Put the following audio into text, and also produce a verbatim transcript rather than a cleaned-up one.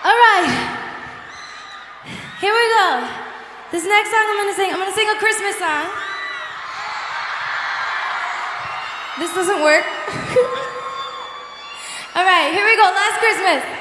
All right. Here we go. This next song I'm gonna sing, I'm gonna sing a Christmas song. This doesn't work. All right, here we go. Last Christmas.